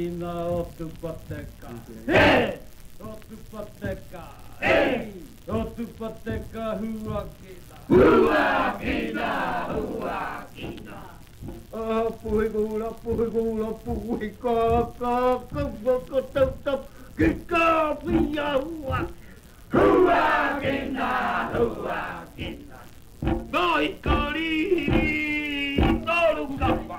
Ina otu pateka. He! Otu pateka. He! Otu pateka huakina. Huakina! Huakina! Puhi kuula, puhi kaka, kika pia hua. Hua!